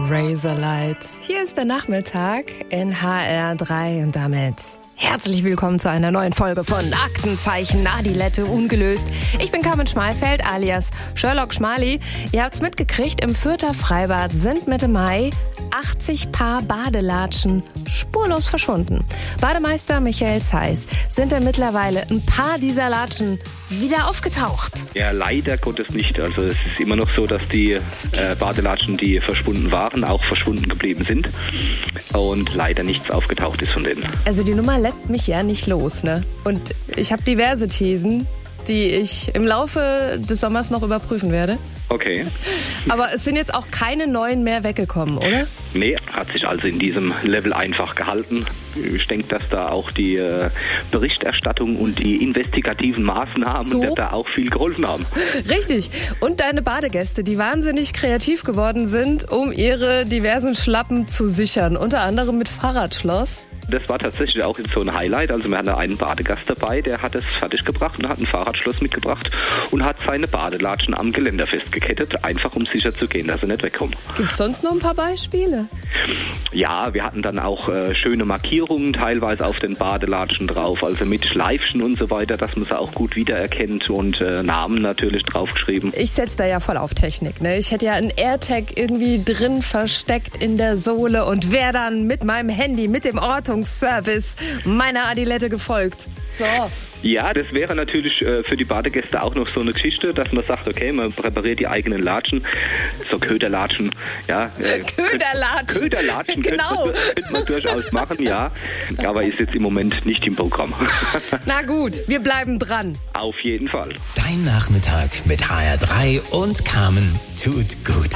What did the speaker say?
Razorlights. Hier ist der Nachmittag in HR3 und damit herzlich willkommen zu einer neuen Folge von Aktenzeichen Adilette ungelöst. Ich bin Carmen Schmalfeld alias Sherlock Schmali. Ihr habt's mitgekriegt, im Fürther Freibad sind Mitte Mai 80 Paar Badelatschen spurlos verschwunden. Bademeister Michael Zeiss, sind denn mittlerweile ein paar dieser Latschen wieder aufgetaucht? Ja, leider Gottes nicht. Also es ist immer noch so, dass die Badelatschen, die verschwunden waren, auch verschwunden geblieben sind und leider nichts aufgetaucht ist von denen. Also die Nummer lässt mich ja nicht los, ne? Und ich habe diverse Thesen, die ich im Laufe des Sommers noch überprüfen werde. Okay. Aber es sind jetzt auch keine neuen mehr weggekommen, oder? Nee, hat sich also in diesem Level einfach gehalten. Ich denke, dass da auch die Berichterstattung und die investigativen Maßnahmen da auch viel geholfen haben. Richtig. Und deine Badegäste, die wahnsinnig kreativ geworden sind, um ihre diversen Schlappen zu sichern. Unter anderem mit Fahrradschloss. Das war tatsächlich auch so ein Highlight. Also wir hatten einen Badegast dabei, der hat es fertiggebracht und hat ein Fahrradschloss mitgebracht und hat seine Badelatschen am Geländer festgekettet, einfach um sicher zu gehen, dass er nicht wegkommt. Gibt es sonst noch ein paar Beispiele? Ja, wir hatten dann auch schöne Markierungen teilweise auf den Badelatschen drauf, also mit Schleifchen und so weiter, dass man sie auch gut wiedererkennt und Namen natürlich draufgeschrieben. Ich setze da ja voll auf Technik, ne? Ich hätte ja einen AirTag irgendwie drin versteckt in der Sohle und wäre dann mit meinem Handy, mit dem Ortungsservice meiner Adilette gefolgt. So. Ja, das wäre natürlich für die Badegäste auch noch so eine Geschichte, dass man sagt, okay, man präpariert die eigenen Latschen, so Köderlatschen, ja. Köderlatschen genau. könnte man durchaus machen, ja, aber ist jetzt im Moment nicht im Programm. Na gut, wir bleiben dran. Auf jeden Fall. Dein Nachmittag mit HR3 und Carmen tut gut.